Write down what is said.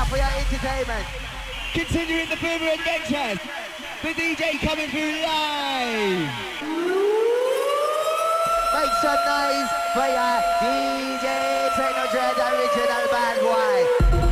for your entertainment. Continuing the Boomer Adventures, the DJ coming through live. Make some noise for your DJ Techno Dread original bad boy.